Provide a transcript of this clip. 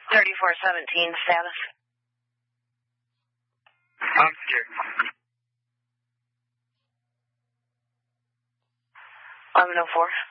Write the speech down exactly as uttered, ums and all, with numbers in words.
thirty-four seventeen, status. I'm here. eleven oh four.